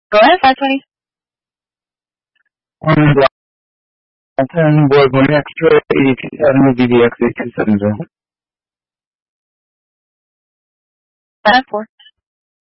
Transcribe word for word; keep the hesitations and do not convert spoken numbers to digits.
Go ahead, five twenty. On Blackton, board one extra, eighty-two Avenue, B B X eight two seven zero. Five four.